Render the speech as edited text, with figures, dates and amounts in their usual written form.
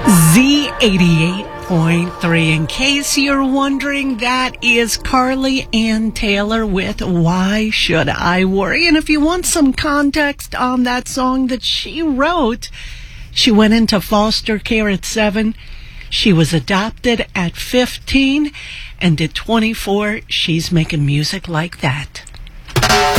Z88.3. In case you're wondering, that is Carly Ann Taylor with Why Should I Worry? And if you want some context on that song that she wrote, she went into foster care at 7. She was adopted at 15. And at 24, she's making music like that.